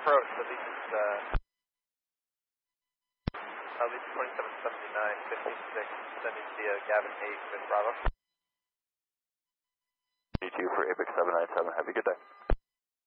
approach, so this is Lead 2779, 15-6, sending via Gavin Hayes with Bravo. 82 for Apex 797, have a good day.